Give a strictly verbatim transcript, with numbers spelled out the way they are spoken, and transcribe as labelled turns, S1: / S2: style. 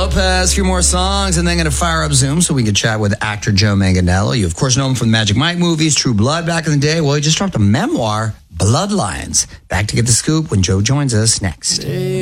S1: Lopez, a few more songs, and then going to fire up Zoom so we can chat with actor Joe Manganiello. You, of course, know him from the Magic Mike movies, True Blood back in the day. Well, he just dropped a memoir, Bloodlines. Back to get the scoop when Joe joins us next.